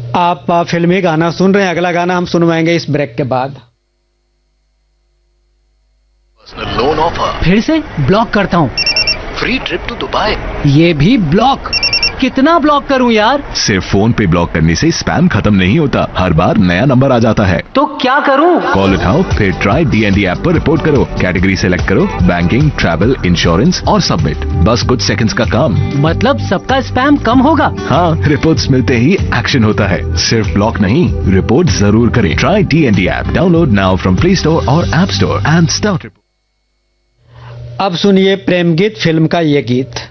आप फिल्मी गाना सुन रहे हैं। अगला गाना हम सुनवाएंगे इस ब्रेक के बाद। Personal loan offer. फिर से ब्लॉक करता हूँ। Free trip to Dubai. ये भी ब्लॉक। कितना ब्लॉक करूं यार? सिर्फ फोन पे ब्लॉक करने से स्पैम खत्म नहीं होता, हर बार नया नंबर आ जाता है। तो क्या करूं? कॉल उठाओ, फिर ट्राई DND ऐप पर रिपोर्ट करो, कैटेगरी सेलेक्ट करो, बैंकिंग, ट्रैवल, इंश्योरेंस और सबमिट। बस कुछ सेकंड्स का काम। मतलब सबका स्पैम कम होगा? हाँ, रिपोर्ट्स मिलते ही एक्शन होता है। सिर्फ ब्लॉक नहीं, रिपोर्ट जरूर करें। Try DND app, download now from play store और ऐप स्टोर एंड स्टार्ट। अब सुनिए प्रेम गीत फिल्म का ये गीत।